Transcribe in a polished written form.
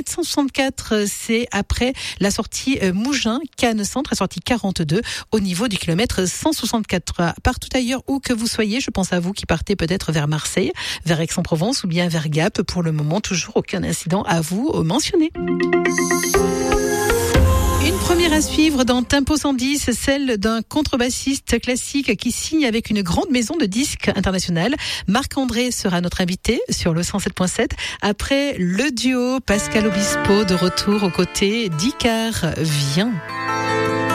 kilomètre 164, c'est après la sortie Mougins, Cannes Centre, la sortie 42, au niveau du kilomètre 164. Partout ailleurs où que vous soyez, je pense à vous qui partez peut-être vers Marseille, vers Aix-en-Provence ou bien vers Gap. Pour le moment, toujours aucun incident à vous mentionner. Une première à suivre dans Tempo 110, celle d'un contrebassiste classique qui signe avec une grande maison de disques internationale. Marc-André sera notre invité sur le 107.7. Après le duo Pascal Obispo de retour aux côtés d'Icar. Viens.